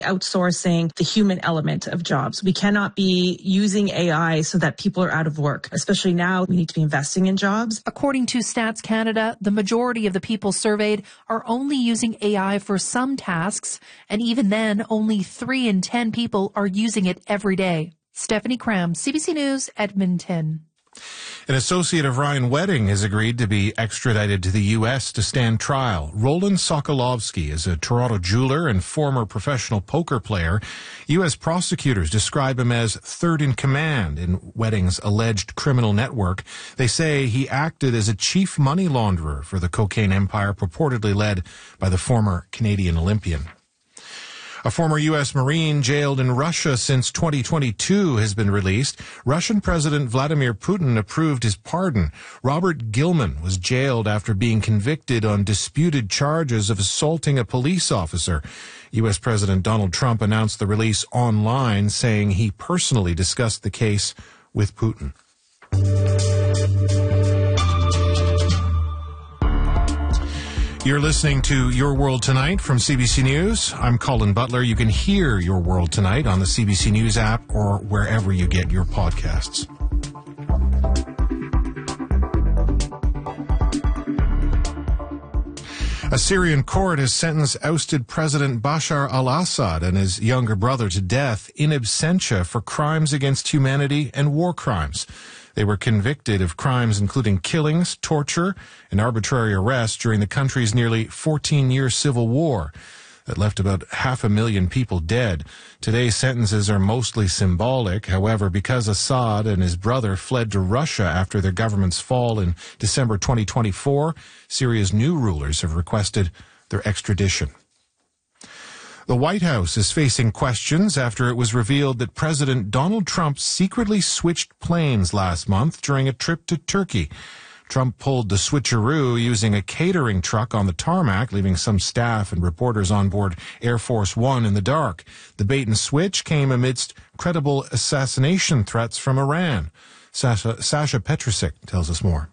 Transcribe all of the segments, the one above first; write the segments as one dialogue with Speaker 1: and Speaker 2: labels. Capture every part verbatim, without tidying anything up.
Speaker 1: outsourcing the human element of jobs. We cannot be using A I so that people are out of work, especially now. We need to be investing in jobs.
Speaker 2: According to Stats Canada, the majority of the people surveyed are only using A I for some tasks, and even then, only three in ten people are using it every day. Stephanie Cram, C B C News, Edmonton.
Speaker 3: An associate of Ryan Wedding has agreed to be extradited to the U S to stand trial. Roland Sokolovsky is a Toronto jeweler and former professional poker player. U S prosecutors describe him as third in command in Wedding's alleged criminal network. They say he acted as a chief money launderer for the cocaine empire purportedly led by the former Canadian Olympian. A former U S Marine jailed in Russia since twenty twenty-two has been released. Russian President Vladimir Putin approved his pardon. Robert Gilman was jailed after being convicted on disputed charges of assaulting a police officer. U S President Donald Trump announced the release online, saying he personally discussed the case with Putin. You're listening to Your World Tonight from C B C News. I'm Colin Butler. You can hear Your World Tonight on the C B C News app or wherever you get your podcasts. A Syrian court has sentenced ousted President Bashar al-Assad and his younger brother to death in absentia for crimes against humanity and war crimes. They were convicted of crimes including killings, torture, and arbitrary arrest during the country's nearly fourteen-year civil war that left about half a million people dead. Today's sentences are mostly symbolic. However, because Assad and his brother fled to Russia after their government's fall in December twenty twenty-four, Syria's new rulers have requested their extradition. The White House is facing questions after it was revealed that President Donald Trump secretly switched planes last month during a trip to Turkey. Trump pulled the switcheroo using a catering truck on the tarmac, leaving some staff and reporters on board Air Force One in the dark. The bait and switch came amidst credible assassination threats from Iran. Sasha, Sasha Petrusik tells us more.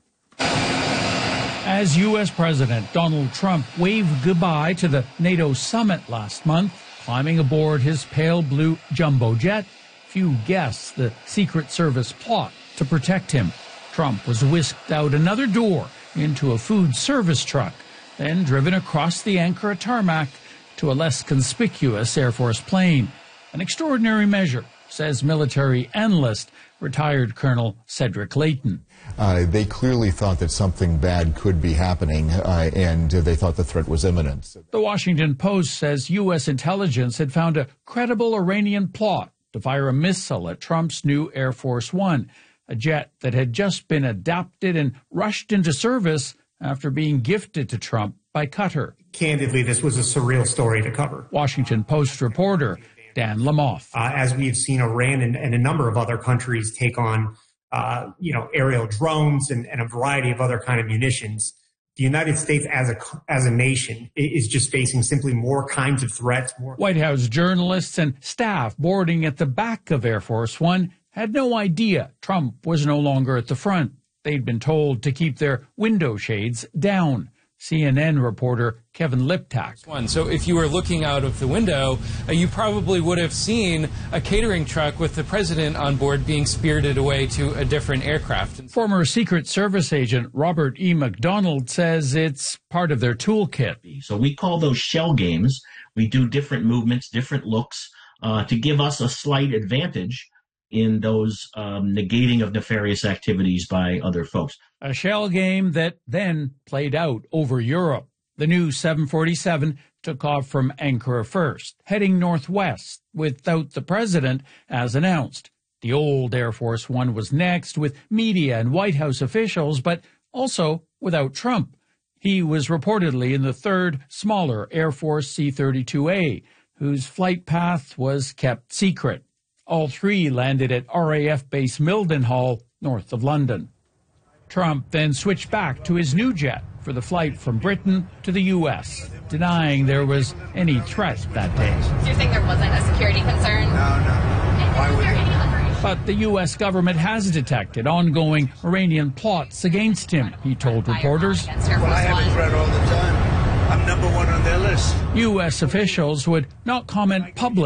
Speaker 4: As U S President Donald Trump waved goodbye to the NATO summit last month, climbing aboard his pale blue jumbo jet, few guessed the Secret Service plot to protect him. Trump was whisked out another door into a food service truck, then driven across the Ankara tarmac to a less conspicuous Air Force plane. An extraordinary measure, says military analyst, retired Colonel Cedric Layton.
Speaker 5: Uh, they clearly thought that something bad could be happening, uh, and they thought the threat was imminent.
Speaker 4: The Washington Post says U S intelligence had found a credible Iranian plot to fire a missile at Trump's new Air Force One, a jet that had just been adapted and rushed into service after being gifted to Trump by Qatar.
Speaker 6: Candidly, this was a surreal story to cover.
Speaker 4: Washington Post reporter Dan Lamothe.
Speaker 6: Uh, as we have seen Iran and, and a number of other countries take on, uh, you know, aerial drones and, and a variety of other kind of munitions, the United States as a as a nation is just facing simply more kinds of threats. More
Speaker 4: White House journalists and staff boarding at the back of Air Force One had no idea Trump was no longer at the front. They'd been told to keep their window shades down. C N N reporter Kevin Liptak.
Speaker 7: So if you were looking out of the window, uh, you probably would have seen a catering truck with the president on board being spirited away to a different aircraft.
Speaker 4: Former Secret Service agent Robert E. McDonald says it's part of their toolkit.
Speaker 8: So we call those shell games. We do different movements, different looks uh, to give us a slight advantage in those um, negating of nefarious activities by other folks.
Speaker 4: A shell game that then played out over Europe. The new seven forty-seven took off from Ankara first, heading northwest without the president as announced. The old Air Force One was next with media and White House officials, but also without Trump. He was reportedly in the third, smaller Air Force C thirty-two A, whose flight path was kept secret. All three landed at R A F base Mildenhall, north of London. Trump then switched back to his new jet for the flight from Britain to the U S, denying there was any threat that day.
Speaker 9: So you're saying there wasn't a security concern?
Speaker 10: No, no. Why would it?
Speaker 4: But the U S government has detected ongoing Iranian plots against him, he told reporters.
Speaker 10: Well, I have a threat all the time. I'm number one on their list.
Speaker 4: U S officials would not comment publicly